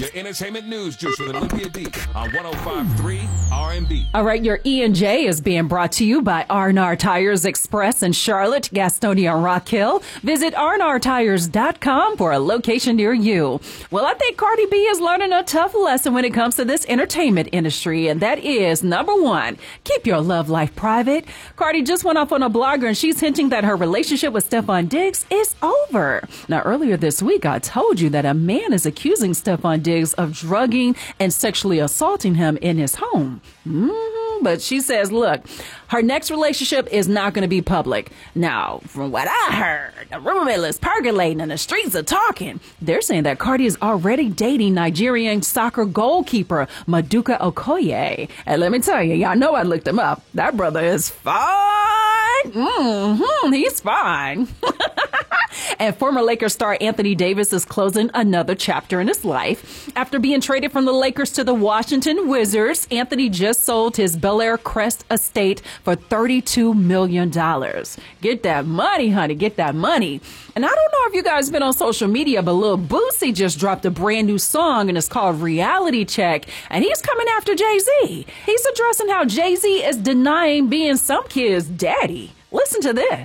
Your entertainment news juice with Olympia Deep on 105.3 R&B. All right, your E&J is being brought to you by R&R Tires Express in Charlotte, Gastonia, and Rock Hill. Visit rnrtires.com for a location near you. Well, I think Cardi B is learning a tough lesson when it comes to this entertainment industry, and that is, number one, keep your love life private. Cardi just went off on a blogger, and she's hinting that her relationship with Stefon Diggs is over. Now, earlier this week, I told you that a man is accusing Stefon Diggs of drugging and sexually assaulting him in his home. But she says, look, her next relationship is not going to be public. Now, from what I heard, the rumor mill is percolating and the streets are talking. They're saying that Cardi is already dating Nigerian soccer goalkeeper Maduka Okoye. And let me tell you, y'all know I looked him up. That brother is fine. He's fine. And former Lakers star Anthony Davis is closing another chapter in his life. After being traded from the Lakers to the Washington Wizards, Anthony just sold his Bel Air Crest estate for $32 million. Get that money, honey. Get that money. And I don't know if you guys been on social media, but Lil Boosie just dropped a brand new song, and it's called Reality Check. And he's coming after Jay-Z. He's addressing how Jay-Z is denying being some kid's daddy. Listen to this.